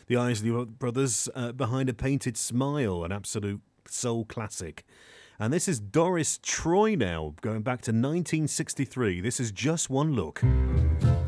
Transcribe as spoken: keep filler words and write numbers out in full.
The Isley Brothers uh, Behind a Painted Smile, an absolute soul classic. And this is Doris Troy now, going back to nineteen sixty-three. This is Just One Look.